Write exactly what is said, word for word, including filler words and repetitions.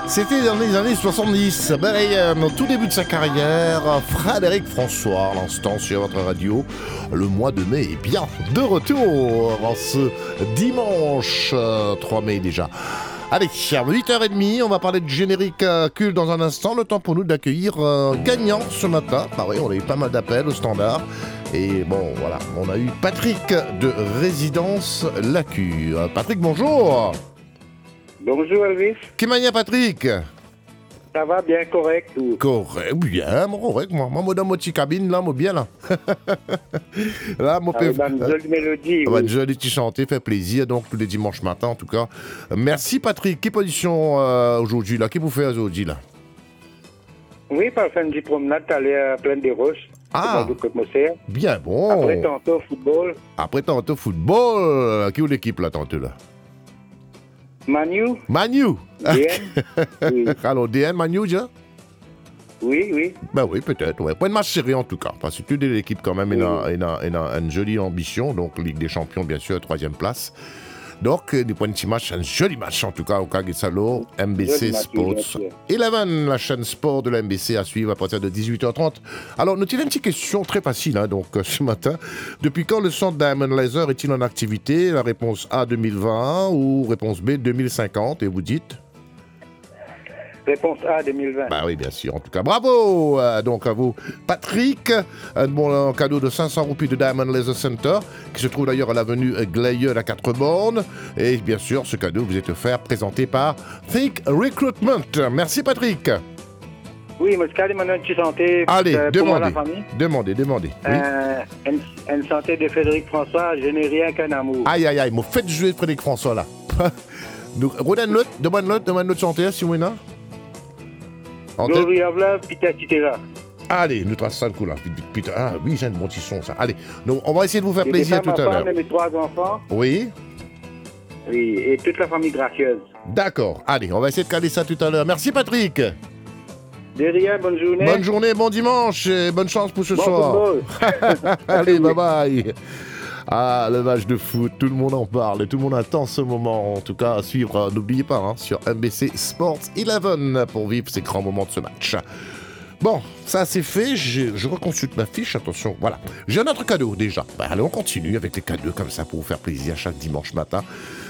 C'était dans les années soixante-dix, ben, au tout début de sa carrière, Frédéric François, à l'instant sur votre radio. Le mois de mai est bien de retour en ce dimanche euh, trois mai déjà. Allez, huit heures trente, on va parler de générique euh, culte dans un instant. Le temps pour nous d'accueillir euh, gagnant ce matin. Ah oui, on a eu pas mal d'appels au standard. Et bon, voilà, on a eu Patrick de Résidence La Cure. Patrick, bonjour. Bonjour Elvis. Qu'est-ce Patrick? Ça va bien, correct ou... Correct, bien, correct, moi. Moi, dans ma petite cabine, là, moi, bien, là. Là, moi, avec une jolie mélodie. On va Oui. jolie petit chanter, fait plaisir, donc, tous les dimanches matin, en tout cas. Merci, Patrick. Quelle position euh, aujourd'hui, là? Qu'est-ce que vous faites aujourd'hui, là? Oui, par fin de promenade, t'allais à Plaine des Roches. Ah, bien bon. Après, tantôt, football. Après, tantôt, football. Qui est l'équipe, là, tantôt, là? Manu. Manu. D N. Oui. Alors, D N, Manu, déjà? Oui, oui. Ben oui, peut-être. Ouais. Pas une match serré en tout cas, parce que toute l'équipe quand même, oui. il a, il a, il a une jolie ambition, donc Ligue des Champions bien sûr, troisième place. Donc, du point de vue match, un joli match en tout cas au Kagisalo, M B C Sports onze, la chaîne sport de la M B C à suivre à partir de dix-huit heures trente. Alors, nous avons une petite question très facile hein, donc, ce matin. Depuis quand le centre Diamond Laser est-il en activité? La réponse A deux mille vingt ou réponse B deux mille cinquante, et vous dites? Réponse A, deux mille vingt. Bah oui, bien sûr. En tout cas, bravo euh, donc à vous, Patrick. Un bon un cadeau de cinq cents roupies de Diamond Laser Center, qui se trouve d'ailleurs à l'avenue Glayeul à quatre bornes. Et bien sûr, ce cadeau vous est offert, présenté par Think Recruitment. Merci, Patrick. Oui, mais je demande une petite santé Allez, euh, pour demandez, moi, la famille. demandez, demandez. Oui. Euh, une, une santé de Frédéric François, je n'ai rien qu'un amour. Aïe, aïe, aïe, me faites jouer Frédéric François, là. Donc, redonne-le, demande-le, demande-le de santé, si vous voulez. Gloria Vla, Pita Titera. Allez, nous traçons ça le coup là. Putain, ah oui, j'ai un bon petit son ça. Allez, donc, on va essayer de vous faire et plaisir tout à l'heure. Mes trois enfants. Oui. Oui, et toute la famille gracieuse. D'accord. Allez, on va essayer de caler ça tout à l'heure. Merci Patrick. De rien, bonne journée. Bonne journée, bon dimanche et bonne chance pour ce bon soir. Allez, bye bye. Ah, le match de foot, tout le monde en parle et tout le monde attend ce moment. En tout cas, à suivre, n'oubliez pas, hein, sur M B C Sports onze pour vivre ces grands moments de ce match. Bon, ça c'est fait, je, je reconsulte ma fiche, attention, voilà. J'ai un autre cadeau déjà. Bah, allez, on continue avec les cadeaux comme ça pour vous faire plaisir chaque dimanche matin.